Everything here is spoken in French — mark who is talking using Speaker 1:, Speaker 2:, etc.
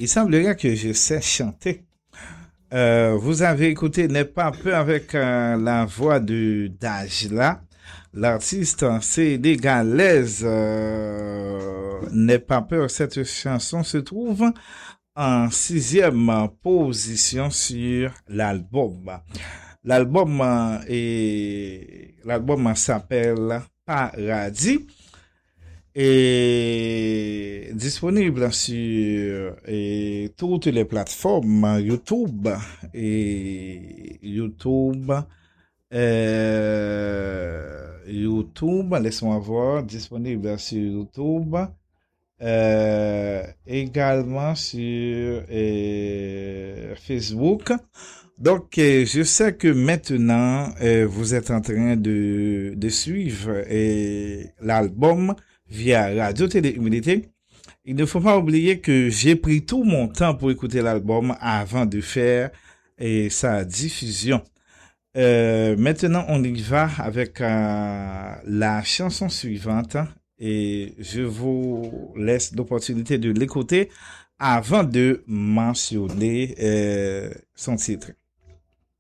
Speaker 1: il semblerait que je sais chanter. Vous avez écouté N'aie pas peur avec la voix de Dajla. L'artiste, c'est Légalaise. N'aie pas peur. Cette chanson se trouve en sixième position sur l'album. L'album s'appelle Paradis et disponible sur toutes les plateformes YouTube, laisse-moi voir, disponible sur YouTube, également sur Facebook. Donc, je sais que maintenant, vous êtes en train de suivre l'album via Radio Télé Humilité. Il ne faut pas oublier que j'ai pris tout mon temps pour écouter l'album avant de faire sa diffusion. Maintenant, on y va avec la chanson suivante et je vous laisse l'opportunité de l'écouter avant de mentionner son titre.